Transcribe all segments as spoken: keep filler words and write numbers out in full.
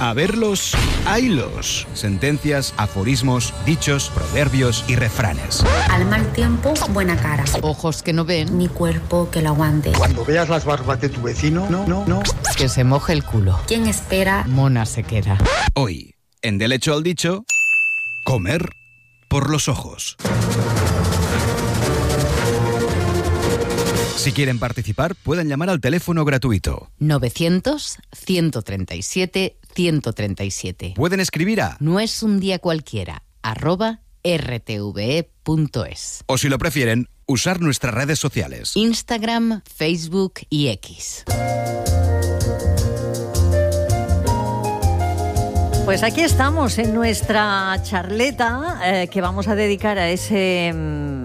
A verlos, haylos. Sentencias, aforismos, dichos, proverbios y refranes. Al mal tiempo, buena cara. Ojos que no ven. Mi cuerpo que lo aguante. Cuando veas las barbas de tu vecino, no, no, no. Que se moje el culo. ¿Quién espera? Mona se queda. Hoy, en Del hecho al dicho, comer por los ojos. Si quieren participar, pueden llamar al teléfono gratuito novecientos, ciento treinta y siete, ciento treinta y siete. Pueden escribir a No es un día cualquiera, arroba rtve punto es. O si lo prefieren, usar nuestras redes sociales. Instagram, Facebook y X. Pues aquí estamos en nuestra charleta eh, que vamos a dedicar a ese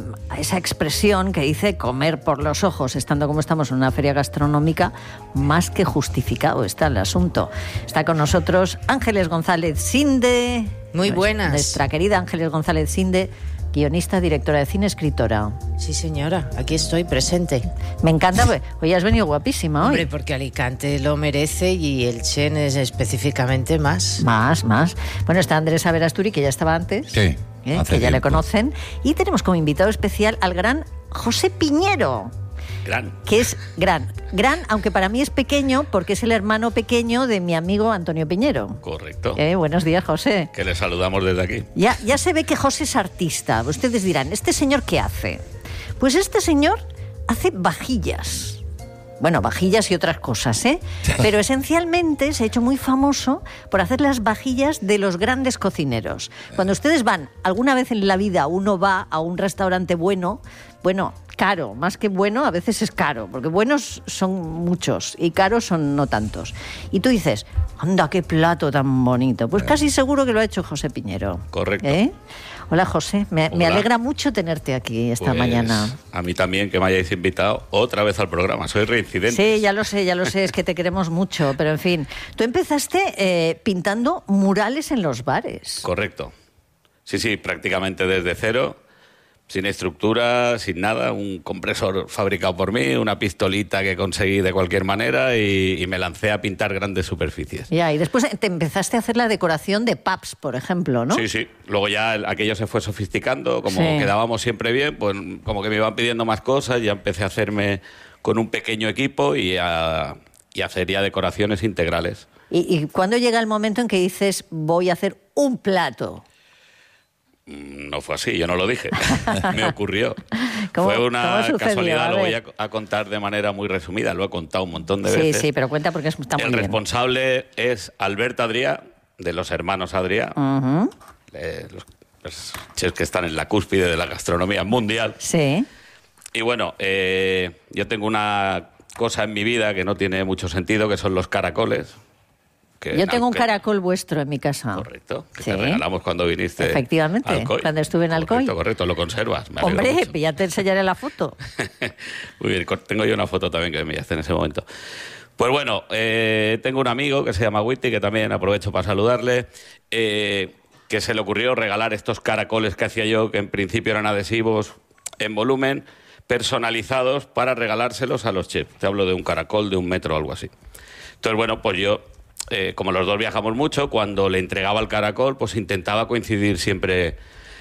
a esa expresión que dice comer por los ojos. Estando como estamos en una feria gastronómica, más que justificado está el asunto. Está con nosotros Ángeles González Sinde. Muy buenas. Nuestra querida Ángeles González Sinde, guionista, directora de cine, escritora. Sí, señora, aquí estoy presente. Me encanta, hoy has venido guapísima hoy. Hombre, porque Alicante lo merece y el Chen es específicamente más. Más, más. Bueno, está Andrés Averasturi, que ya estaba antes. Sí, ¿eh? Que ya tiempo. le conocen. Y tenemos como invitado especial al gran José Piñero. Gran. Que es gran. Gran, aunque para mí es pequeño, porque es el hermano pequeño de mi amigo Antonio Piñero. Correcto. Eh, buenos días, José. Que le saludamos desde aquí. Ya, ya se ve que José es artista. Ustedes dirán, ¿este señor qué hace? Pues este señor hace vajillas. Bueno, vajillas y otras cosas, ¿eh? Pero esencialmente se ha hecho muy famoso por hacer las vajillas de los grandes cocineros. Cuando ustedes van, alguna vez en la vida uno va a un restaurante bueno, bueno, caro, más que bueno, a veces es caro, porque buenos son muchos y caros son no tantos. Y tú dices, anda, qué plato tan bonito. Pues casi seguro que lo ha hecho José Piñero. Correcto. ¿Eh? Hola, José. Me, me Hola. alegra mucho tenerte aquí esta Pues, mañana. A mí también que me hayáis invitado otra vez al programa. Soy reincidente. Sí, ya lo sé, ya lo sé, es que te queremos mucho, pero en fin. Tú empezaste eh, pintando murales en los bares. Correcto. Sí, sí, prácticamente desde cero. Sin estructura, sin nada, un compresor fabricado por mí, una pistolita que conseguí de cualquier manera y, y me lancé a pintar grandes superficies. Ya, y después te empezaste a hacer la decoración de pubs, por ejemplo, ¿no? Sí, sí. Luego ya aquello se fue sofisticando, como Sí. quedábamos siempre bien, pues como que me iban pidiendo más cosas, ya empecé a hacerme con un pequeño equipo y a, y a hacer ya decoraciones integrales. ¿Y, ¿Y cuándo llega el momento en que dices, voy a hacer un plato? No fue así, yo no lo dije, me ocurrió. ¿Cómo- Fue una cómo sucedió? casualidad, A lo voy ver. a, a contar de manera muy resumida, lo he contado un montón de Sí, veces. sí, pero cuenta porque está muy El bien. responsable es Albert Adrià, de los hermanos Adrià, Ujú. eh, los, los chefs que están en la cúspide de la gastronomía mundial. Sí. Y bueno, eh, yo tengo una cosa en mi vida que no tiene mucho sentido, que son los caracoles. Que Yo tengo un Alcoy- caracol vuestro en mi casa. Correcto, que Sí. te regalamos cuando viniste. Efectivamente, a Alcoy. cuando estuve en Alcoy. Correcto, correcto, lo conservas. Me alegro Hombre, mucho. ya te enseñaré la foto. Muy bien, co- tengo yo una foto también que me enviaste en ese momento. Pues bueno, eh, tengo un amigo que se llama Witty, que también aprovecho para saludarle, eh, que se le ocurrió regalar estos caracoles que hacía yo, que en principio eran adhesivos en volumen, personalizados para regalárselos a los chefs. Te hablo de un caracol de un metro o algo así. Entonces, bueno, pues yo, eh, como los dos viajamos mucho, cuando le entregaba el caracol, pues intentaba coincidir siempre...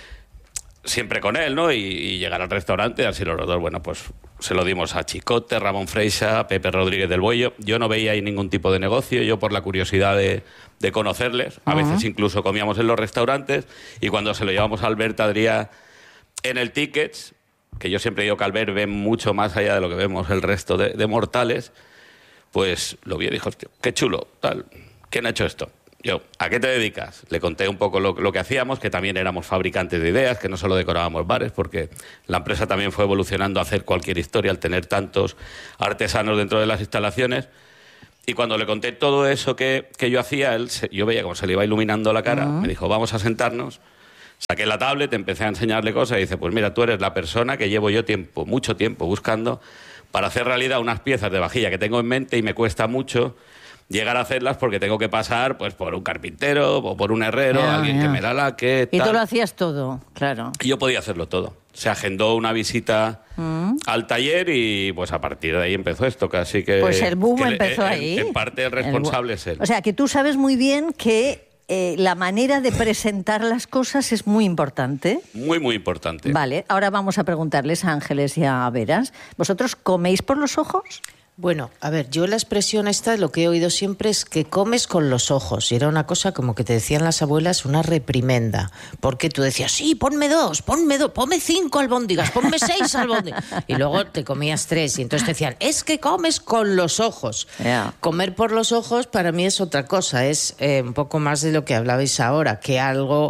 siempre con él, ¿no? Y, y llegar al restaurante, así los dos, bueno, pues se lo dimos a Chicote, Ramón Freixa, Pepe Rodríguez del Buello. Yo no veía ahí ningún tipo de negocio, yo por la curiosidad de, de conocerles, a veces incluso comíamos en los restaurantes, y cuando se lo llevamos a Albert Adrià en el Tickets, que yo siempre digo que Albert ve mucho más allá de lo que vemos el resto de, de mortales, pues lo vi y dijo, hostia, qué chulo, tal, ¿quién ha hecho esto? Yo, ¿a qué te dedicas? Le conté un poco lo, lo que hacíamos, que también éramos fabricantes de ideas, que no solo decorábamos bares, porque la empresa también fue evolucionando a hacer cualquier historia al tener tantos artesanos dentro de las instalaciones. Y cuando le conté todo eso que, que yo hacía, él se, yo veía como se le iba iluminando la cara, uh-huh. Me dijo, vamos a sentarnos. Saqué la tablet, empecé a enseñarle cosas y dice, pues mira, tú eres la persona que llevo yo tiempo, mucho tiempo buscando para hacer realidad unas piezas de vajilla que tengo en mente y me cuesta mucho llegar a hacerlas porque tengo que pasar pues por un carpintero o por un herrero, Ya, alguien ya. que me la laque, Y tal. tú lo hacías todo, claro. Y yo podía hacerlo todo. se agendó una visita mm. al taller y pues a partir de ahí empezó esto, casi que... Pues el boom que empezó en, ahí. En parte el responsable el es él. O sea, que tú sabes muy bien que eh, la manera de presentar las cosas es muy importante. Muy, muy importante. Vale, ahora vamos a preguntarles a Ángeles y a Veras. ¿Vosotros coméis por los ojos? Bueno, a ver, yo la expresión esta, lo que he oído siempre es que comes con los ojos. Y era una cosa como que te decían las abuelas, una reprimenda. Porque tú decías, sí, ponme dos, ponme dos, ponme cinco albóndigas, ponme seis albóndigas. Y luego te comías tres. Y entonces te decían, es que comes con los ojos. Yeah. Comer por los ojos para mí es otra cosa. Es eh, un poco más de lo que hablabais ahora, que algo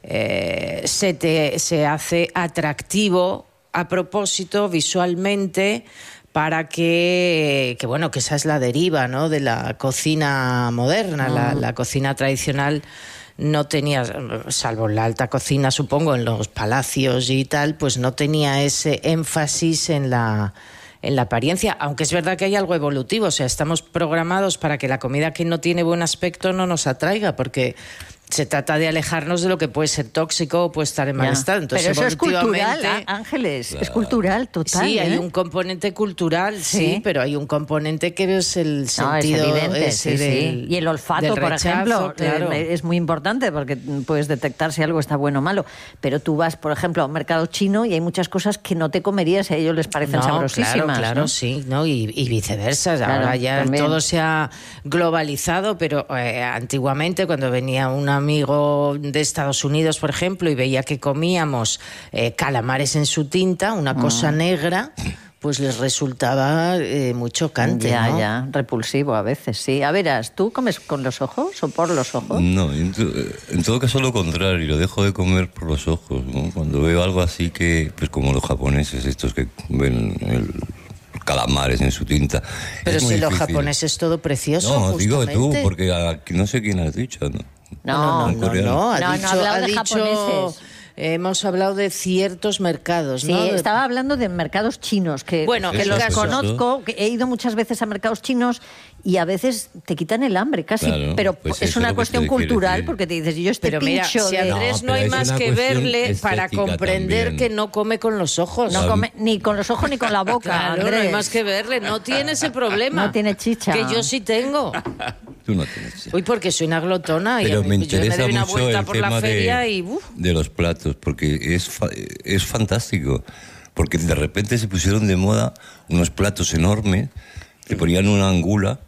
eh, se, te, se hace atractivo a propósito, visualmente, para que, que, bueno, que esa es la deriva, ¿no?, de la cocina moderna. Mm. La, la cocina tradicional no tenía, salvo la alta cocina, supongo, en los palacios y tal, pues no tenía ese énfasis en la, en la apariencia, aunque es verdad que hay algo evolutivo, o sea, estamos programados para que la comida que no tiene buen aspecto no nos atraiga, porque se trata de alejarnos de lo que puede ser tóxico o puede estar en mal estado. Entonces, pero eso es cultural, Ángeles, claro. Es cultural, total. Sí, ¿eh? hay un componente cultural, sí. sí, pero hay un componente que es el sentido... No, es evidente, ese sí, del, sí. Y el olfato, por rechazo, ejemplo, claro. eh, es muy importante porque puedes detectar si algo está bueno o malo. Pero tú vas, por ejemplo, a un mercado chino y hay muchas cosas que no te comerías y a ellos les parecen no, sabrosísimas. Claro, claro, ¿no? sí, ¿no? Y, y viceversa. Claro, ahora ya también. Todo se ha globalizado, pero eh, antiguamente cuando venía un amigo de Estados Unidos, por ejemplo, y veía que comíamos eh, calamares en su tinta, una cosa mm. negra, pues les resultaba eh, muy chocante, Ya, ¿no? ya, repulsivo a veces, sí. A veras, ¿tú comes con los ojos o por los ojos? No, en, to, en todo caso lo contrario, lo dejo de comer por los ojos, ¿no? Cuando veo algo así que, pues como los japoneses, estos que ven el... calamares en su tinta. Pero es si los difícil. japoneses es todo precioso, No, justamente. digo tú, porque aquí no sé quién has dicho, ¿no? No, no, no, no, no, ha no, dicho, no, hablado ha de dicho, japoneses. Hemos hablado de ciertos mercados, Sí, ¿no? estaba hablando de mercados chinos, que, bueno, que eso, los eso, conozco, que he ido muchas veces a mercados chinos y a veces te quitan el hambre casi, claro, pero pues es una cuestión cultural, porque te dices, yo este pero mira, pincho si de... Andrés No, no hay pero más es una que cuestión verle para estética comprender también. que no come con los ojos. No come ni con los ojos ni con la boca, Claro, Andrés. no hay más que verle, no tiene ese problema. No tiene chicha. Que yo sí tengo. Tú no tienes chicha. Uy, porque soy una glotona. Pero y me yo interesa me doy una mucho vuelta el por la tema feria de, y, uf. de los platos, porque es, fa, es fantástico. Porque de repente se pusieron de moda unos platos enormes, que ponían una angula,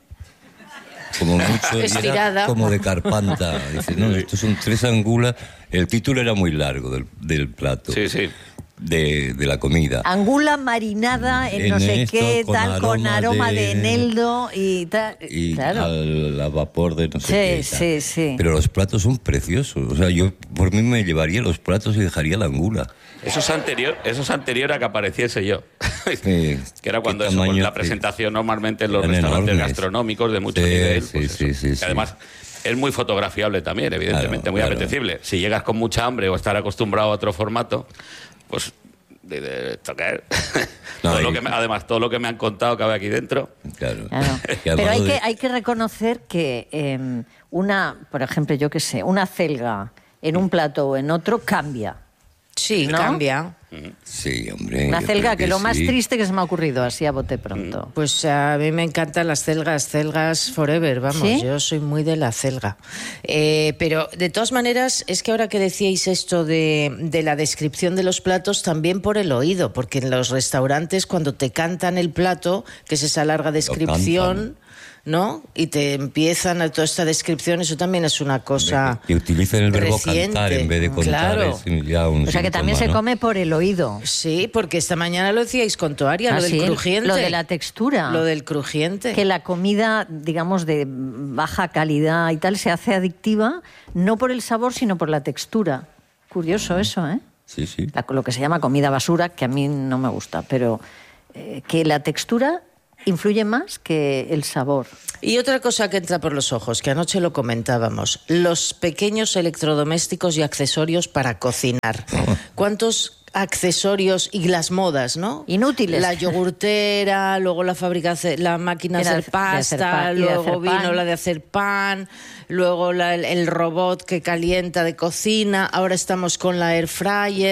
como mucho, y era como de Carpanta. Dice, no, estos son tres angulas. El título era muy largo del, del plato. Sí, sí. De, de la comida. Angula marinada en, en no sé esto, qué, con tal, aroma con aroma de, de eneldo y tal. Y claro. al, al vapor de no sé sí, qué. Sí, sí, Pero los platos son preciosos. O sea, yo por mí me llevaría los platos y dejaría la angula. Eso es anterior, eso es anterior a que apareciese yo. Sí, que era cuando eso, tamaño, pues, la sí. presentación normalmente en los Eran restaurantes enormes. gastronómicos de mucho sí, nivel. Sí, pues sí, eso. sí, sí. Y además es muy fotografiable también, evidentemente, claro, muy claro. apetecible. Si llegas con mucha hambre o estar acostumbrado a otro formato, pues... De, de, tocar. No, todo y... lo que me, además, todo lo que me han contado cabe aquí dentro. Claro. Claro. Pero hay que, hay que reconocer que eh, una, por ejemplo, yo qué sé, una celga en un plato o en otro cambia. Sí, ¿no? cambia. Sí, hombre. Una celga que, que lo sí. más triste que se me ha ocurrido, así a bote pronto. Pues a mí me encantan las celgas, celgas forever, vamos, ¿Sí? Yo soy muy de la celga. Eh, pero de todas maneras, es que ahora que decíais esto de, de la descripción de los platos, también por el oído, porque en los restaurantes cuando te cantan el plato, que es esa larga descripción... ¿no? Y te empiezan a toda esta descripción, eso también es una cosa que utilicen el verbo reciente. Cantar en vez de contar. Claro. Es ya un o sea que síntoma, también ¿no? se come por el oído. Sí, porque esta mañana lo decíais con Toaria, Ah, lo del sí, crujiente. Lo de la textura. Lo del crujiente. Que la comida, digamos, de baja calidad y tal, se hace adictiva, no por el sabor, sino por la textura. Curioso eso, ¿eh? Sí, sí. La, lo que se llama comida basura, que a mí no me gusta, pero eh, que la textura influye más que el sabor. Y otra cosa que entra por los ojos, que anoche lo comentábamos, los pequeños electrodomésticos y accesorios para cocinar. ¿Cuántos accesorios y las modas, ¿no? Inútiles. La yogurtera, luego la fábrica, la máquina de hacer pasta, de hacer pan, luego hacer vino pan. la de hacer pan, luego la, el, el robot que calienta de cocina, ahora estamos con la air fryer.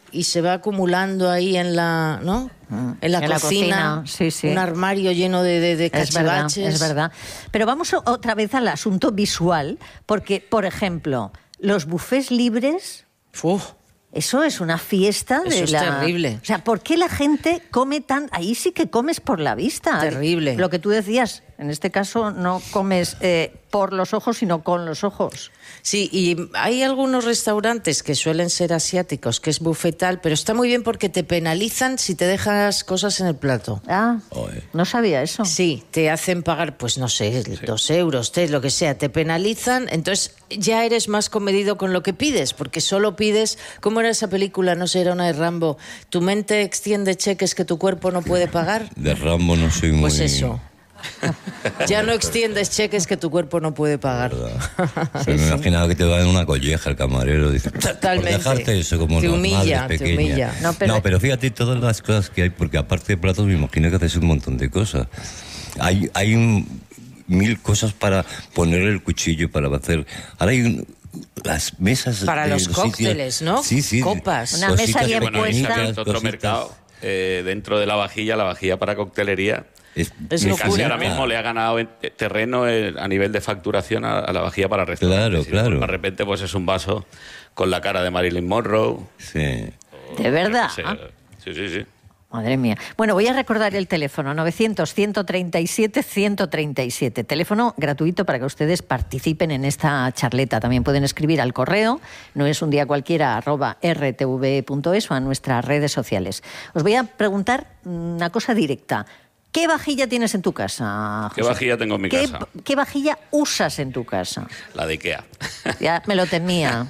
y se va acumulando ahí en la, ¿no? En la, En la cocina, cocina, sí, sí. un armario lleno de, de, de Es verdad, cachivaches. es verdad. Pero vamos o- otra vez al asunto visual, porque, por ejemplo, los bufés libres, Uf, eso es una fiesta de Eso es la... terrible. O sea, ¿por qué la gente come tan...? Ahí sí que comes por la vista. Terrible. Lo que tú decías, en este caso no comes eh, por los ojos, sino con los ojos. sí, y hay algunos restaurantes que suelen ser asiáticos, que es bufetal, pero está muy bien porque te penalizan si te dejas cosas en el plato. Ah, Oye. no sabía eso. Sí, te hacen pagar, pues no sé, dos euros, tres, lo que sea, te penalizan, entonces ya eres más comedido con lo que pides, porque solo pides, ¿cómo era esa película? No sé, era una de Rambo, tu mente extiende cheques que tu cuerpo no puede pagar. De Rambo no soy muy... Pues eso. Ya no extiendes cheques que tu cuerpo no puede pagar. Pero me imaginaba que te va en una colleja el camarero. Dice, Totalmente. por dejarte eso como Te las humilla, madres te pequeñas. humilla. No, pero- No, pero fíjate todas las cosas que hay, porque aparte de platos me imagino que haces un montón de cosas. Hay, hay un- mil cosas para poner el cuchillo, para hacer... Ahora hay un- las mesas... Para de los sitios- cócteles, ¿no? Sí, sí. Copas. Una cositas mesa bien Bueno, ahí se ha puesta. abierto otro cositas. mercado eh, dentro de la vajilla, la vajilla para coctelería. Es, Es Que locura, casi ahora ¿no? mismo le ha ganado en terreno eh, a nivel de facturación a, a la vajilla para restaurantes. Claro, Y claro. De repente pues es un vaso con la cara de Marilyn Monroe. Sí. ¿De verdad? Sí, sí, sí. sí. Madre mía. Bueno, voy a recordar el teléfono, novecientos, ciento treinta y siete, ciento treinta y siete. Teléfono gratuito para que ustedes participen en esta charleta. También pueden escribir al correo, no es un día cualquiera, arroba r t v e punto es o a nuestras redes sociales. Os voy a preguntar una cosa directa. ¿Qué vajilla tienes en tu casa, José? ¿Qué vajilla tengo en mi ¿Qué, casa? ¿Qué vajilla usas en tu casa? La de Ikea. Ya me lo temía.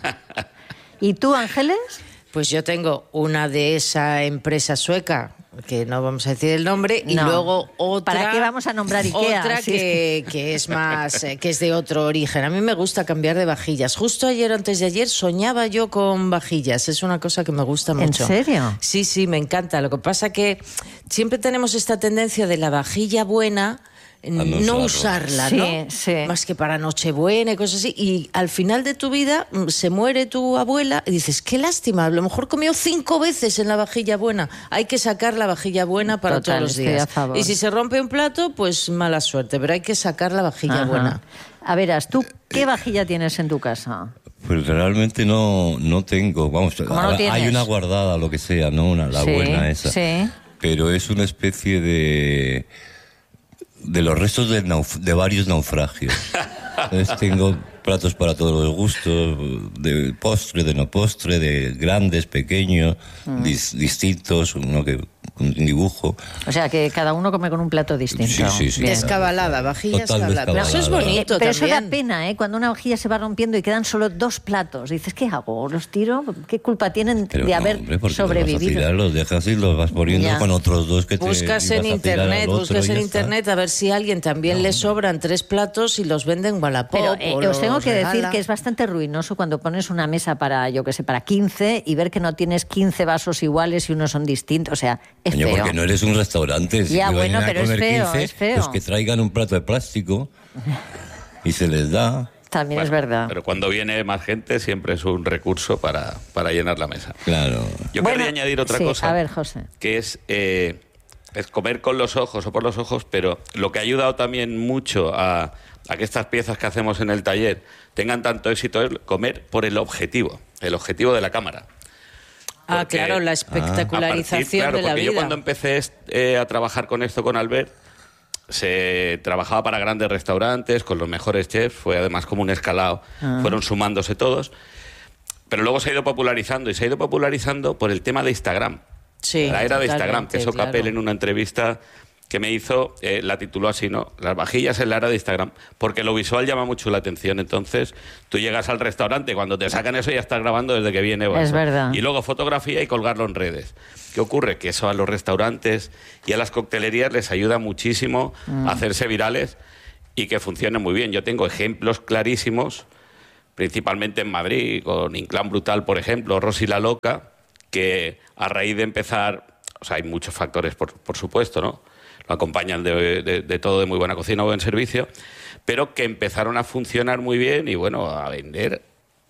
¿Y tú, Ángeles? Pues yo tengo una de esa empresa sueca, que no vamos a decir el nombre, y No. luego otra... ¿Para qué vamos a nombrar Ikea? Otra Sí. que, que es más, eh, que es de otro origen. A mí me gusta cambiar de vajillas. Justo ayer o antes de ayer soñaba yo con vajillas. Es una cosa que me gusta ¿En mucho. serio? Sí, sí, me encanta. Lo que pasa que siempre tenemos esta tendencia de la vajilla buena... no No usarlo. usarla, Sí, ¿no? sí. Más que para Nochebuena y cosas así. Y al final de tu vida mm, se muere tu abuela y dices, qué lástima, a lo mejor comió cinco veces en la vajilla buena. Hay que sacar la vajilla buena para Total, todos los estoy días. a favor. Y si se rompe un plato, pues mala suerte, pero hay que sacar la vajilla Ajá. buena. A verás, ¿tú qué vajilla tienes en tu casa? Pues realmente no, no tengo. Vamos, ¿Cómo no ahora tienes? hay una guardada, lo que sea, ¿no? Una, la Sí, buena esa. sí. Pero es una especie de... de los restos de, nauf- de varios naufragios. Entonces tengo platos para todos los gustos, de postre, de no postre, de grandes, pequeños, Mm. dis- distintos, uno que un dibujo. O sea, que cada uno come con un plato distinto. Sí, sí, sí. Bien. Descabalada, vajilla Total escabalada. Pero eso es descabalada. bonito Pero eso da también. pena, ¿eh? Cuando una vajilla se va rompiendo y quedan solo dos platos. Dices, ¿qué hago? ¿Los tiro? ¿Qué culpa tienen Pero de no, haber hombre, porque Los, vas a sobrevivido? tirar, los dejas y los vas poniendo Ya. con otros dos que te Buscas ibas en a tirar internet, al otro buscas y en ya está. internet a ver si a alguien también le sobran tres platos y los venden Wallapop. Pero eh, o os tengo los que decir regala. que es bastante ruinoso cuando pones una mesa para, yo que sé, para quince y ver que no tienes quince vasos iguales y unos son distintos. O sea, es Coño, feo. porque no eres un restaurante. Si Ya, te bueno, vienen a pero es comer feo, quince, es feo. Pues que traigan un plato de plástico y se les da. También Bueno, es verdad. Pero cuando viene más gente siempre es un recurso para, para llenar la mesa. Claro. Yo Bueno, quería añadir otra sí, cosa. a ver, José. Que es, eh, es comer con los ojos o por los ojos, pero lo que ha ayudado también mucho a, a que estas piezas que hacemos en el taller tengan tanto éxito es comer por el objetivo, el objetivo de la cámara. Ah, Porque claro, la a espectacularización partir- claro, de la porque vida. yo cuando empecé est- eh, a trabajar con esto con Albert, se trabajaba para grandes restaurantes, con los mejores chefs, fue además como un escalado, fueron sumándose todos, pero luego se ha ido popularizando y se ha ido popularizando por el tema de Instagram. Sí, La era de Instagram, totalmente, que eso claro. Capel en una entrevista que me hizo, eh, la tituló así, ¿no? Las vajillas en la era de Instagram, porque lo visual llama mucho la atención. Entonces, tú llegas al restaurante, cuando te sacan eso ya estás grabando desde que viene. Es verdad. Y luego fotografía y colgarlo en redes. ¿Qué ocurre? Que eso a los restaurantes y a las coctelerías les ayuda muchísimo a hacerse virales y que funcionen muy bien. Yo tengo ejemplos clarísimos, principalmente en Madrid, con Inclán Brutal, por ejemplo, Rosy la Loca, que a raíz de empezar, o sea, hay muchos factores, por, por supuesto, ¿no? Lo acompañan de, de, de todo, de muy buena cocina o buen servicio, pero que empezaron a funcionar muy bien y, bueno, a vender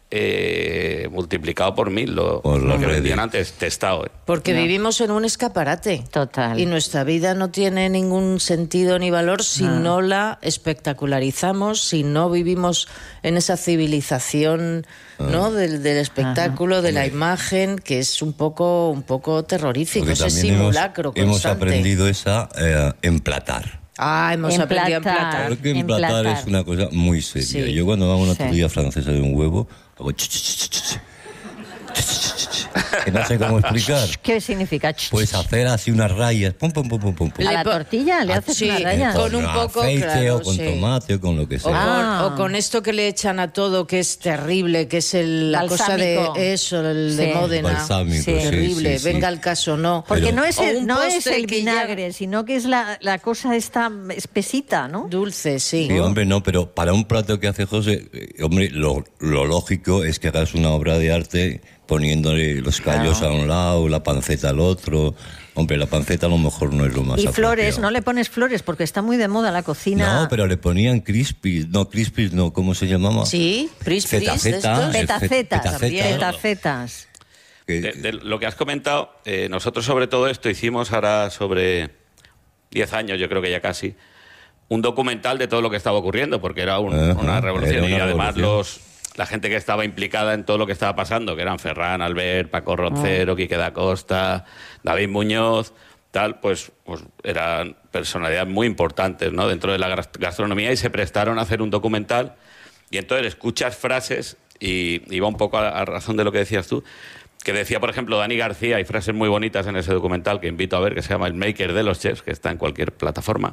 eh, multiplicado por mil lo, Por lo las que redes. vendían antes, testado. ¿eh? Porque No. vivimos en un escaparate. Total. Y nuestra vida no tiene ningún sentido ni valor si Ah. no la espectacularizamos, si no vivimos en esa civilización, ¿no? Del, del espectáculo, de la imagen, que es un poco, un poco terrorífico, Porque ese también hemos, simulacro hemos constante. aprendido esa eh, emplatar. Ah, hemos Emplatar. aprendido a emplatar. Porque emplatar Emplatar. es una cosa muy seria. Sí. Yo cuando hago una Sí. tortilla francesa de un huevo, hago ch, ch, ch, ch, ch. Ch, ch, ch, ch. Que no sé cómo explicar. ¿Qué significa? Ch, Pues ch, hacer así unas rayas, pum, pum, pum, pum, pum, pum. ¿A Le la po- tortilla le Ah, haces sí, una raya? con un poco, aceite claro, o con sí. tomate o con lo que O, sea. Ah. con, o con esto que le echan a todo, que es terrible, que es el- la cosa de Balsámico. eso, el de Sí. Módena. Balsámico, Sí. sí, Terrible, sí, sí. venga al caso, no. Porque Pero- no es O el, un no es postre el que ya- vinagre, sino que es la, la cosa esta espesita, ¿no? Dulce, sí. Sí, hombre, no, pero para un plato que hace José, eh, hombre, lo, lo lógico es que hagas una obra de arte poniéndole los callos a un lado, la panceta al otro. Hombre, la panceta a lo mejor no es lo más Y apropiado. flores, no le pones flores porque está muy de moda la cocina. No, pero le ponían crispies, no, crispies no, ¿cómo se llamaba? Sí, pris, pris, Zeta, de zeta, estos. eh, Petacetas, Petaceta. petacetas. Que- De, de lo que has comentado, eh, nosotros sobre todo esto hicimos ahora sobre diez años, yo creo que ya casi, un documental de todo lo que estaba ocurriendo, porque era un- Ajá, una revolución. era una y además revolución. los la gente que estaba implicada en todo lo que estaba pasando, que eran Ferran, Albert, Paco Roncero, Quique da Costa, David Muñoz, tal, pues, pues eran personalidades muy importantes, ¿no?, dentro de la gas- gastronomía, y se prestaron a hacer un documental. Y entonces escuchas frases, y, y va un poco a, a razón de lo que decías tú, que decía, por ejemplo, Dani García, hay frases muy bonitas en ese documental que invito a ver, que se llama El Maker de los Chefs, que está en cualquier plataforma,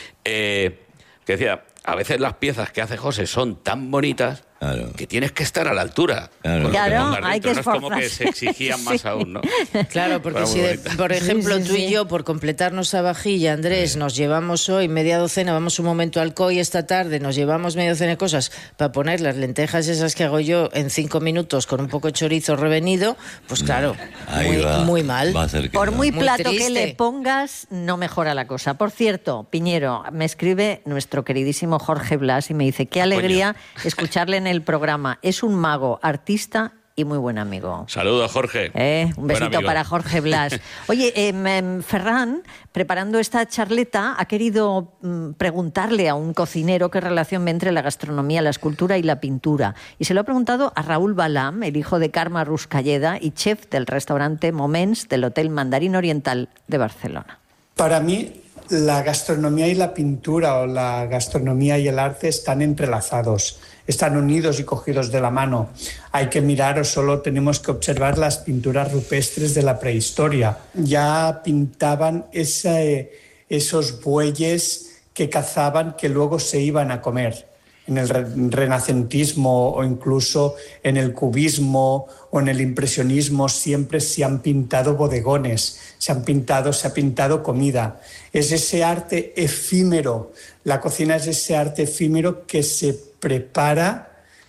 eh, que decía, a veces las piezas que hace José son tan bonitas Claro. que tienes que estar a la altura. Claro. con lo que Claro, pongas hay dentro. que No es como que esforzarse. se exigían más Sí. aún, ¿no? Claro, porque Era si, muy de- bonita. por ejemplo, Sí, sí, tú sí. y yo, por completarnos esa vajilla, Andrés, nos llevamos hoy media docena, vamos un momento al C O I esta tarde, nos llevamos media docena de cosas para poner las lentejas esas que hago yo en cinco minutos con un poco de chorizo revenido, pues claro, Ahí muy, va, muy mal. va a ser que Por no. muy Muy plato que triste. le pongas, no mejora la cosa. Por cierto, Piñero, me escribe nuestro queridísimo Jorge Blas y me dice, qué alegría escucharle en el programa. Es un mago, artista y muy buen amigo. Saludos, Jorge. Eh, un Buen besito amigo. para Jorge Blas. Oye, em, em, Ferran, preparando esta charleta, ha querido mm, preguntarle a un cocinero qué relación ve entre la gastronomía, la escultura y la pintura. Y se lo ha preguntado a Raúl Balam, el hijo de Carme Ruscalleda y chef del restaurante Moments del Hotel Mandarín Oriental de Barcelona. Para mí, la gastronomía y la pintura, o la gastronomía y el arte, están entrelazados, están unidos y cogidos de la mano. Hay que mirar, o solo tenemos que observar las pinturas rupestres de la prehistoria. Ya pintaban ese, esos bueyes que cazaban, que luego se iban a comer. En el re- renacentismo o incluso en el cubismo o en el impresionismo siempre se han pintado bodegones, se han pintado, se ha pintado comida. Es ese arte efímero, la cocina es ese arte efímero que se prepara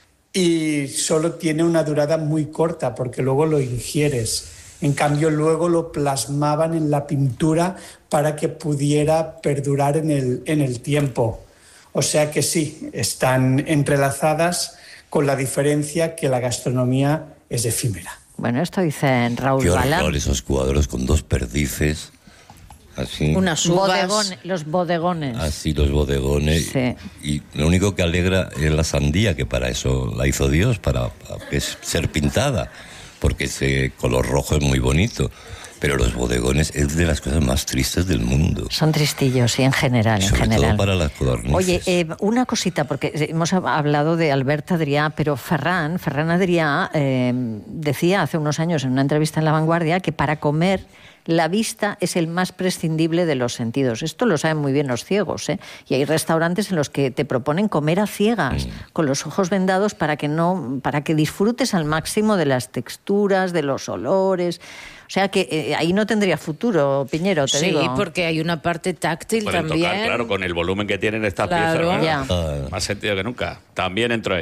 y solo tiene una durada muy corta porque luego lo ingieres. En cambio, luego lo plasmaban en la pintura para que pudiera perdurar en el, en el tiempo. O sea que sí, están entrelazadas con la diferencia que la gastronomía es efímera. Bueno, esto dice Raúl Qué Balam. horror esos cuadros con dos perdices, así, Unas uvas. Bodegón- los bodegones. así los bodegones. Sí. Y lo único que alegra es la sandía, que para eso la hizo Dios, para, para que es ser pintada, porque ese color rojo es muy bonito. Pero los bodegones es de las cosas más tristes del mundo. Son tristillos, sí, en general, en Sobre general. todo para las codornices. Oye, eh, una cosita, porque hemos hablado de Albert Adrià, pero Ferran, Ferran Adrià eh, decía hace unos años en una entrevista en La Vanguardia que para comer la vista es el más prescindible de los sentidos. Esto lo saben muy bien los ciegos, ¿eh? Y hay restaurantes en los que te proponen comer a ciegas, mm. con los ojos vendados para que no, para que disfrutes al máximo de las texturas, de los olores. O sea que eh, ahí no tendría futuro, Piñero, te sí, digo. Sí, porque hay una parte táctil Pueden también. tocar, claro, con el volumen que tienen estas Claro. piezas, Ya. ¿no? Más sentido que nunca. También entro ahí.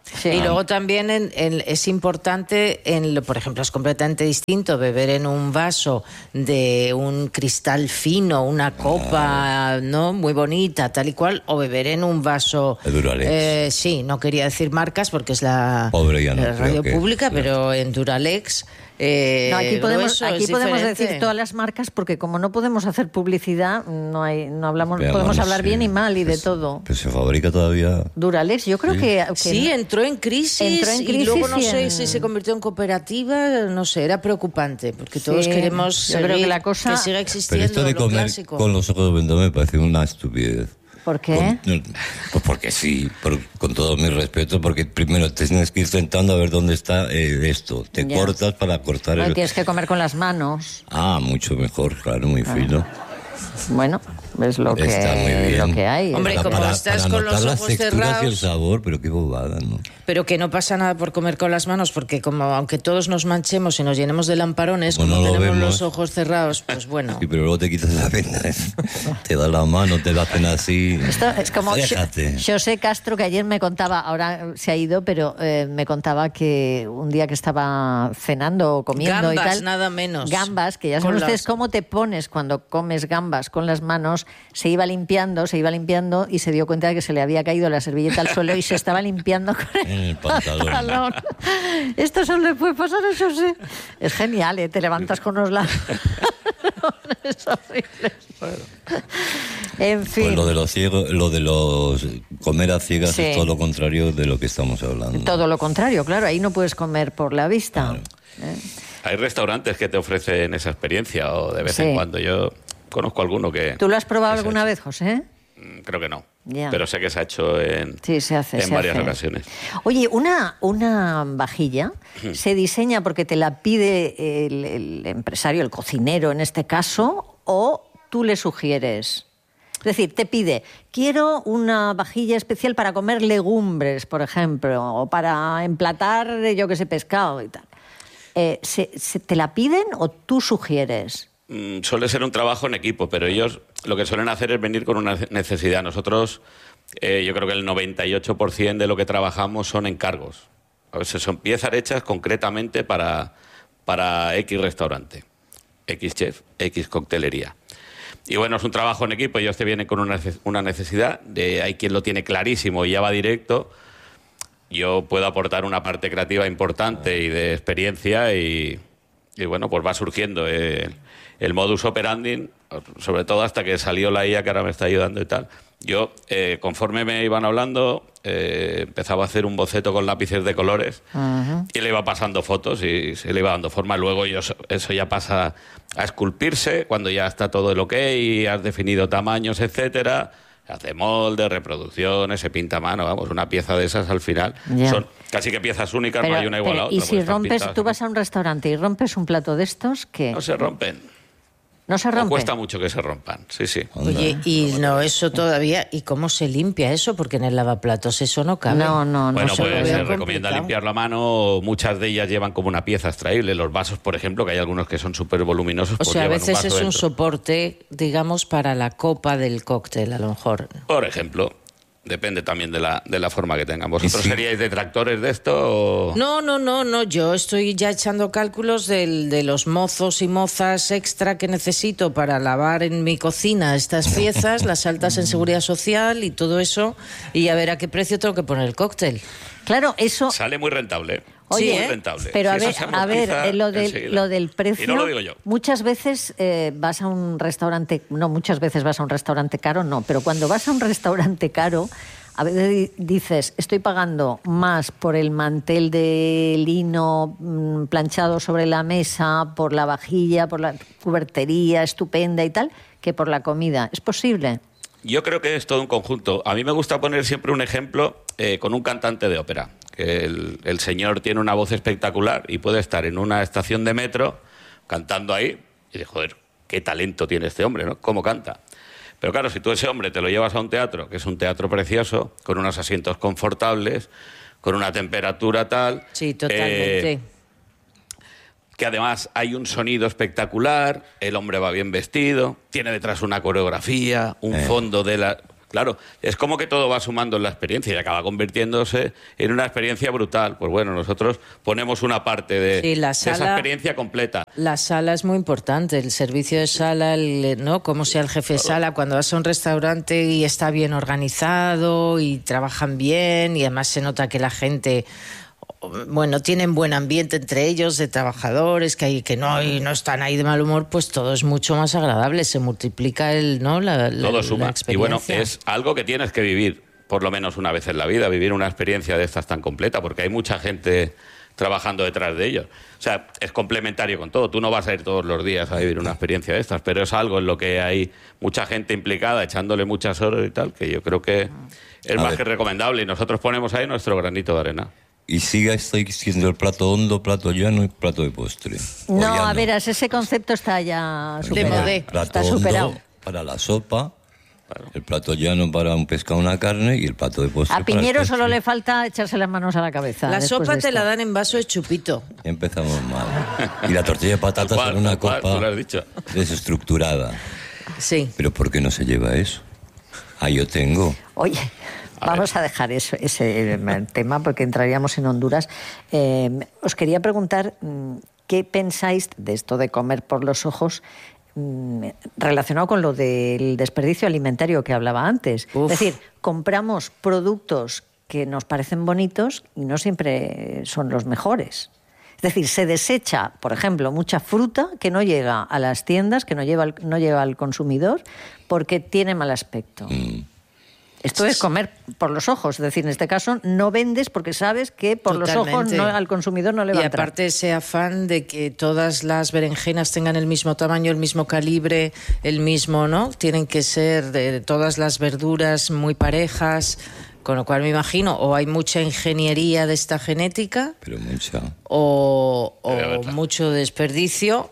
Sí. Y luego también en, en, es importante, en lo, por ejemplo, es completamente distinto beber en un vaso de un cristal fino, una copa, ¿no? Muy bonita, tal y cual, o beber en un vaso... De Duralex. Eh, sí, no quería decir marcas porque es la, Pobre ya no, la radio creo que- pública, claro. pero en Duralex... Eh, No, aquí podemos, grueso, aquí es podemos diferente. decir todas las marcas porque como no podemos hacer publicidad, no hay, no hablamos, Veamos, podemos no hablar sé. bien y mal y de Pues- todo. Pero se fabrica todavía. Duralex, yo creo Sí. que, que Sí, entró en crisis, Entró en y crisis luego no y sé en- si se convirtió en cooperativa, no sé, era preocupante, porque todos Sí, queremos yo creo que seguir- la cosa- que siga Pero existiendo esto de lo comer clásico. con los ojos vendados me parece una estupidez. ¿Por qué? Con- pues porque sí, por- con todo mi respeto, porque primero tienes que ir sentando a ver dónde está eh, esto. Te Ya. cortas para cortar No, el... tienes que comer con las manos. Ah, mucho mejor, claro, muy fino. Bueno, es lo que, Está muy bien. lo que hay. Hombre, Para- como para- estás para con notar los las ojos texturas y el cerrados, sabor, pero qué bobada, ¿no? pero que no pasa nada por comer con las manos, porque como aunque todos nos manchemos y nos llenemos de lamparones, Como como, no lo tenemos vemos. los ojos cerrados, pues bueno. Sí, pero luego te quitas la venda, ¿eh? Te da la mano, te la hacen así. Esto es como Déjate. Jo- José Castro, que ayer me contaba, ahora se ha ido, pero eh, me contaba que un día que estaba cenando o comiendo y Gambas, tal. nada menos. Gambas, que ya Con saben ustedes las- cómo te pones cuando comes gambas con las manos. Se iba limpiando, se iba limpiando y se dio cuenta de que se le había caído la servilleta al suelo y se estaba limpiando con el, En el pantalón. pantalón. Esto solo le puede pasar a José. Es genial, ¿eh? Te levantas con los labios. Es horrible. En fin. Pues lo de los ciegos, lo de los comer a ciegas Sí. es todo lo contrario de lo que estamos hablando. Todo lo contrario, claro, ahí no puedes comer por la vista. Claro. ¿Eh? Hay restaurantes que te ofrecen esa experiencia o de vez Sí. en cuando. Yo conozco alguno que... ¿Tú lo has probado que se ha alguna hecho. vez, José? Mm, Creo que no. Ya. Pero sé que se ha hecho en, Sí, se hace. en se varias hace. ocasiones. Oye, una, una vajilla se diseña porque te la pide el, el empresario, el cocinero en este caso, o tú le sugieres. Es decir, te pide, quiero una vajilla especial para comer legumbres, por ejemplo, o para emplatar, yo que sé, pescado y tal. Eh, ¿se, se- ¿Te la piden o tú sugieres? Mm, Suele ser un trabajo en equipo, pero ellos lo que suelen hacer es venir con una necesidad. Nosotros, eh, yo creo que el noventa y ocho por ciento de lo que trabajamos son encargos. A veces son piezas hechas concretamente para, para X restaurante, X chef, X coctelería. Y bueno, es un trabajo en equipo, ellos te vienen con una nece- una necesidad, de, hay quien lo tiene clarísimo y ya va directo. Yo puedo aportar una parte creativa importante y de experiencia y, y bueno, pues va surgiendo el, el modus operandi, sobre todo hasta que salió la I A que ahora me está ayudando y tal. Yo, eh, conforme me iban hablando, eh, empezaba a hacer un boceto con lápices de colores y le iba pasando fotos y se le iba dando forma. Luego yo, eso ya pasa a esculpirse cuando ya está todo el ok y has definido tamaños, etcétera. Hace molde, reproducciones, se pinta a mano, vamos, una pieza de esas al final. Ya. Son casi que piezas únicas, Pero- no hay una igual pero, a otra. y porque si están rompes, pintadas. tú vas a un restaurante y rompes un plato de estos, ¿qué? No se rompen. ¿No se O rompe? cuesta mucho que se rompan, sí, sí. Oye, y no, eso todavía, ¿y cómo se limpia eso? Porque en el lavaplatos eso no cabe. No, no, no. Bueno, se lo pues veo se recomienda complicado. limpiarlo a mano. Muchas de ellas llevan como una pieza extraíble. Los vasos, por ejemplo, que hay algunos que son súper voluminosos. O pues sea, a llevan veces vaso es un dentro. soporte, digamos, para la copa del cóctel, a lo mejor. Por ejemplo, depende también de la, de la forma que tengan. ¿Vosotros sí. seríais detractores de esto? O... No, no, no, no. Yo estoy ya echando cálculos del, de los mozos y mozas extra que necesito para lavar en mi cocina estas piezas, las altas en seguridad social y todo eso, y a ver a qué precio tengo que poner el cóctel. Claro, eso... Sale muy rentable. Oye, muy ¿eh? rentable. Pero Si a eso ver, se a ver, amortiza eh, lo, del, enseguida. lo del precio. Y no lo digo yo. Muchas veces eh, vas a un restaurante, no, muchas veces vas a un restaurante caro, no, pero cuando vas a un restaurante caro, a veces di- dices, estoy pagando más por el mantel de lino mm, planchado sobre la mesa, por la vajilla, por la cubertería estupenda y tal, que por la comida. ¿Es posible? Yo creo que es todo un conjunto. A mí me gusta poner siempre un ejemplo eh, con un cantante de ópera. Que el, el señor tiene una voz espectacular y puede estar en una estación de metro cantando ahí y de joder, qué talento tiene este hombre, ¿no? ¿Cómo canta? Pero claro, si tú ese hombre te lo llevas a un teatro, que es un teatro precioso, con unos asientos confortables, con una temperatura tal... Sí, totalmente. eh, que además hay un sonido espectacular, el hombre va bien vestido, tiene detrás una coreografía, un Eh. fondo de la... Claro, es como que todo va sumando en la experiencia y acaba convirtiéndose en una experiencia brutal. Pues bueno, nosotros ponemos una parte de, sí, la sala, de esa experiencia completa. La sala es muy importante, el servicio de sala, el, ¿no? Cómo sea el jefe de sala, cuando vas a un restaurante y está bien organizado y trabajan bien y además se nota que la gente... bueno, tienen buen ambiente entre ellos, de trabajadores, que hay que no y no están ahí de mal humor, pues todo es mucho más agradable, se multiplica el, ¿no? la, la, todo suma. La experiencia. Y bueno, es algo que tienes que vivir por lo menos una vez en la vida, vivir una experiencia de estas tan completa, porque hay mucha gente trabajando detrás de ellos. O sea, es complementario con todo. Tú no vas a ir todos los días a vivir una experiencia de estas, pero es algo en lo que hay mucha gente implicada, echándole muchas horas y tal, que yo creo que es a más ver. que recomendable y nosotros ponemos ahí nuestro granito de arena. Y siga estoy siendo el plato hondo, plato llano y plato de postre. No, llano. A ver, ese concepto está ya superado. De plato está superado. Hondo para la sopa, claro. El plato llano para un pescado, una carne y el plato de postre. A Piñero solo le falta echarse las manos a la cabeza. La sopa te la dan en vaso de chupito. Ya empezamos mal. Y la tortilla de patatas en una copa tú lo has dicho. desestructurada. Sí. Pero ¿por qué no se lleva eso? Ah, yo tengo. Oye... A Vamos ver. a dejar eso, ese tema porque entraríamos en Honduras. Eh, os quería preguntar qué pensáis de esto de comer por los ojos mmm, relacionado con lo del desperdicio alimentario que hablaba antes. Uf. Es decir, compramos productos que nos parecen bonitos y no siempre son los mejores. Es decir, se desecha, por ejemplo, mucha fruta que no llega a las tiendas, que no, lleva al, no llega al consumidor porque tiene mal aspecto. Mm. Esto es comer por los ojos, es decir, en este caso no vendes porque sabes que por Totalmente. los ojos no, al consumidor no le va a entrar. Y aparte ese afán de que todas las berenjenas tengan el mismo tamaño, el mismo calibre, el mismo, ¿no? Tienen que ser de todas las verduras muy parejas, con lo cual me imagino, o hay mucha ingeniería de esta genética, pero mucha, o, o mucho desperdicio.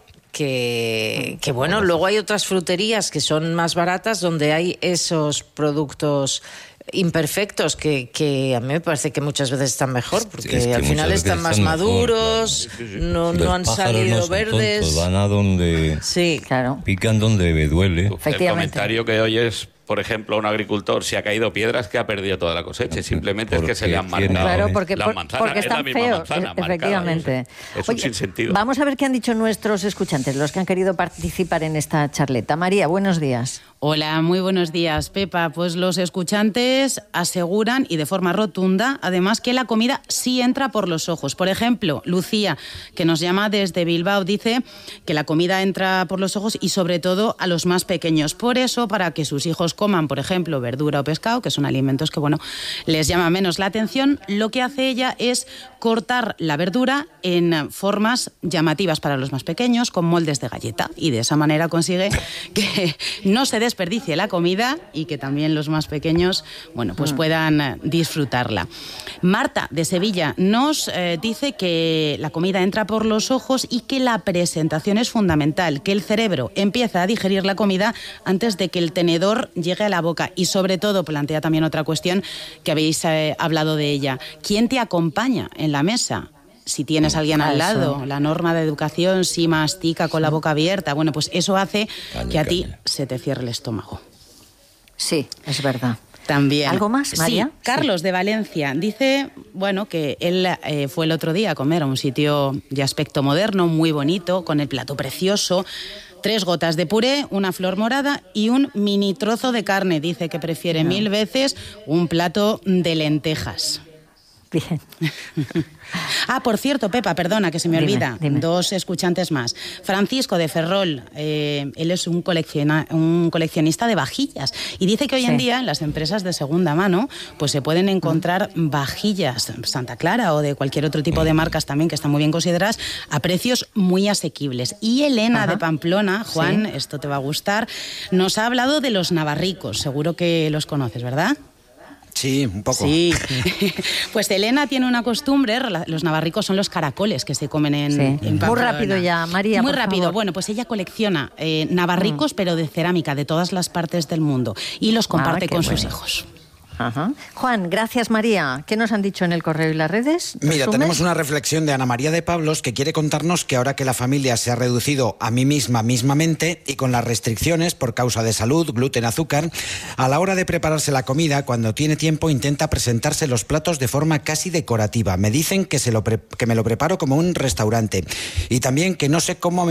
Que, que bueno, luego hay otras fruterías que son más baratas donde hay esos productos imperfectos que, que a mí me parece que muchas veces están mejor porque es que al final están más están maduros, mejor, claro. no, no han salido no verdes. Tontos, van a donde sí, claro. pican donde duele. El comentario que oyes, por ejemplo, un agricultor, si ha caído piedras, que ha perdido toda la cosecha. No, simplemente es que se le han marcado claro, porque, las manzanas. Porque están es la feos, manzana, efectivamente. Marcada, es un Oye, sinsentido. Vamos a ver qué han dicho nuestros escuchantes, los que han querido participar en esta charleta. María, buenos días. Hola, muy buenos días, Pepa. Pues los escuchantes aseguran, y de forma rotunda, además, que la comida sí entra por los ojos. Por ejemplo, Lucía, que nos llama desde Bilbao, dice que la comida entra por los ojos y, sobre todo, a los más pequeños. Por eso, para que sus hijos coman, por ejemplo, verdura o pescado, que son alimentos que, bueno, les llama menos la atención, lo que hace ella es cortar la verdura en formas llamativas para los más pequeños, con moldes de galleta, y de esa manera consigue que no se desperdicie la comida y que también los más pequeños, bueno, pues puedan disfrutarla. Marta, de Sevilla, nos eh, dice que la comida entra por los ojos y que la presentación es fundamental, que el cerebro empieza a digerir la comida antes de que el tenedor llegue a la boca. Y sobre todo, plantea también otra cuestión que habéis eh, hablado de ella. ¿Quién te acompaña en la mesa? Si tienes a alguien al lado, la norma de educación, si mastica con la boca abierta, bueno, pues eso hace caña, que a ti caña. se te cierre el estómago. Sí, es verdad. También. ¿Algo más, María? Sí, Carlos, sí. de Valencia, dice, bueno, que él eh, fue el otro día a comer a un sitio de aspecto moderno, muy bonito, con el plato precioso, tres gotas de puré, una flor morada y un mini trozo de carne. Dice que prefiere no. mil veces un plato de lentejas. Bien. Ah, por cierto, Pepa, perdona, que se me dime, olvida. Dime. Dos escuchantes más. Francisco, de Ferrol, eh, él es un, colecciona, un coleccionista de vajillas y dice que hoy sí. en día en las empresas de segunda mano pues se pueden encontrar mm. vajillas Santa Clara o de cualquier otro tipo de marcas también que están muy bien consideradas a precios muy asequibles. Y Elena, Ajá. de Pamplona, Juan, sí. esto te va a gustar, nos ha hablado de los navarricos. Seguro que los conoces, ¿verdad? Sí, un poco. Sí. Pues Elena tiene una costumbre, los navarricos son los caracoles que se comen en, sí. en Pamplona. Muy rápido ya, María, Muy por rápido. favor. Bueno, pues ella colecciona eh, navarricos, mm. pero de cerámica, de todas las partes del mundo, y los comparte ah, con bueno. sus hijos. Ajá. Juan, gracias María. ¿Qué nos han dicho en el correo y las redes? Mira, ¿Resumen? tenemos una reflexión de Ana María de Pablos que quiere contarnos que ahora que la familia se ha reducido a mí misma mismamente y con las restricciones por causa de salud, gluten, azúcar, a la hora de prepararse la comida, cuando tiene tiempo intenta presentarse los platos de forma casi decorativa. Me dicen que, se lo pre- que me lo preparo como un restaurante y también que no sé cómo me